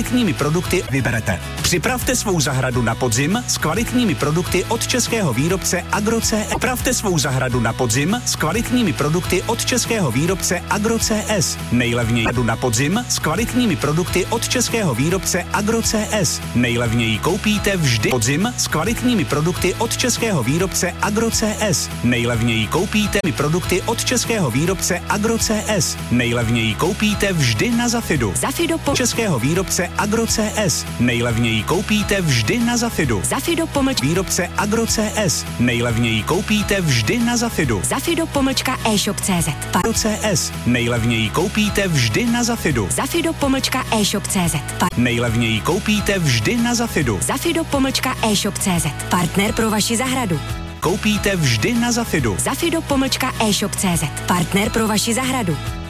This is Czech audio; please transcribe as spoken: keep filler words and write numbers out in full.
kvalitními produkty vyberete. Připravte svou zahradu na podzim s kvalitními produkty od českého výrobce Agro C S. Připravte svou zahradu na podzim s kvalitními produkty od českého výrobce Agro C S. Nejlevněji na podzim s kvalitními produkty od českého výrobce Agro C S. Nejlevněji koupíte vždy podzim s kvalitními produkty od českého výrobce Agro C S. Nejlevněji koupíte produkty od českého výrobce Agro C S. Nejlevněji koupíte vždy na Zafidu. Zafido po českého výrobce Agro C S. Nejlevněji koupíte vždy na Zafidu. Zafido pomlč výrobce Agro C S. Nejlevněji koupíte vždy na Zafidu. Zafido pomlčka e-shop tečka cé zet. Agro C S. Nejlevněji koupíte vždy na Zafidu. Zafido pomlčka e-shop tečka cé zet. Nejlevněji koupíte vždy na Zafidu. Zafido pomlčka e-shop tečka cé zet. Partner pro vaši zahradu. Koupíte vždy na Zafidu. Zafido pomlčka e-shop tečka cé zet. Partner pro vaši zahradu.